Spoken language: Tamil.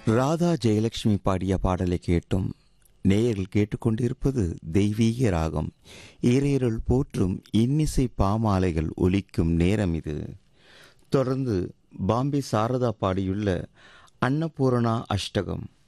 ராதா ஜெயலட்சுமி பாடிய பாடலை கேட்டும். நேயர்கள் கேட்டுக்கொண்டிருப்பது தெய்வீக ராகம். இறையருள் போற்றும் இன்னிசை பாமாலைகள் ஒலிக்கும் நேரம் இது. தொடர்ந்து பாம்பே சாரதா பாடியுள்ள அன்னபூரணா அஷ்டகம்.